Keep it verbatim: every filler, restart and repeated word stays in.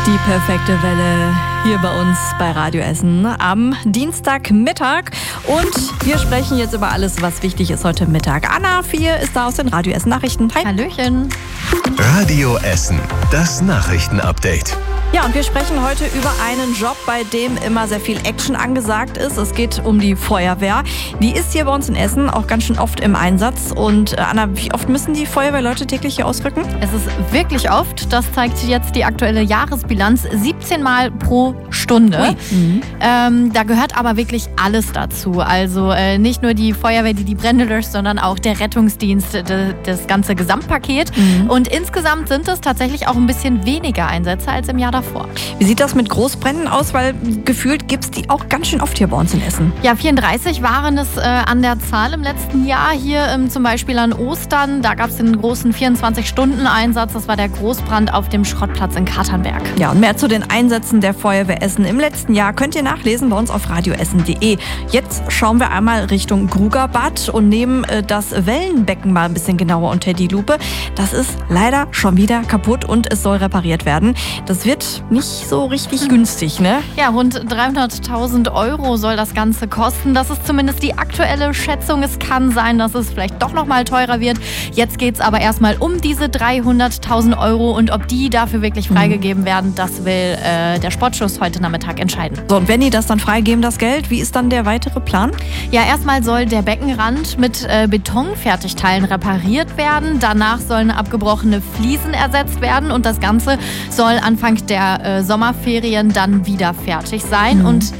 Die perfekte Welle hier bei uns bei Radio Essen am Dienstagmittag. Und wir sprechen jetzt über alles, was wichtig ist heute Mittag. Anna vier ist da aus den Radio Essen Nachrichten. Hi. Hallöchen. Radio Essen, das Nachrichtenupdate. Ja, und wir sprechen heute über einen Job, bei dem immer sehr viel Action angesagt ist. Es geht um die Feuerwehr. Die ist hier bei uns in Essen auch ganz schön oft im Einsatz. Und äh, Anna, wie oft müssen die Feuerwehrleute täglich hier ausrücken? Es ist wirklich oft. Das zeigt jetzt die aktuelle Jahresbilanz. siebzehn Mal pro Stunde. Mhm. Ähm, da gehört aber wirklich alles dazu. Also äh, nicht nur die Feuerwehr, die die Brände löscht, sondern auch der Rettungsdienst, de, das ganze Gesamtpaket. Mhm. Und insgesamt sind es tatsächlich auch ein bisschen weniger Einsätze als im Jahr davor. Wie sieht das mit Großbränden aus? Weil gefühlt gibt es die auch ganz schön oft hier bei uns in Essen. Ja, vierunddreißig waren es äh, an der Zahl im letzten Jahr. Hier ähm, zum Beispiel an Ostern. Da gab es den großen vierundzwanzig-Stunden-Einsatz. Das war der Großbrand auf dem Schrottplatz in Katernberg. Ja, und mehr zu den Einsätzen der Feuerwehr Essen im letzten Jahr könnt ihr nachlesen bei uns auf radioessen punkt de. Jetzt schauen wir einmal Richtung Grugerbad und nehmen äh, das Wellenbecken mal ein bisschen genauer unter die Lupe. Das ist leider schon wieder kaputt und es soll repariert werden. Das wird nicht so richtig günstig, ne? Ja, rund dreihunderttausend Euro soll das Ganze kosten. Das ist zumindest die aktuelle Schätzung. Es kann sein, dass es vielleicht doch noch mal teurer wird. Jetzt geht es aber erstmal um diese dreihunderttausend Euro und ob die dafür wirklich freigegeben werden, das will äh, der Sportschuss heute Nachmittag entscheiden. So, und wenn die das dann freigeben, das Geld, wie ist dann der weitere Plan? Ja, erstmal soll der Beckenrand mit äh, Betonfertigteilen repariert werden. Danach sollen abgebrochene Fliesen ersetzt werden und das Ganze soll Anfang der äh, Sommerferien dann wieder fertig sein. Mhm. Und